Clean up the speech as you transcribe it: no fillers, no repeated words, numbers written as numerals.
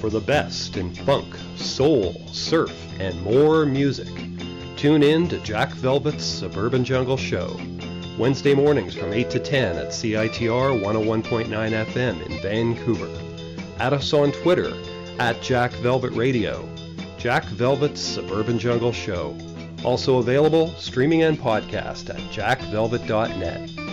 for the best in funk, soul, surf, and more music. Tune in to Jack Velvet's Suburban Jungle Show, Wednesday mornings from 8 to 10 at CITR 101.9 FM in Vancouver. Add us on Twitter at Jack Velvet Radio. Jack Velvet's Suburban Jungle Show. Also available, streaming and podcast at jackvelvet.net.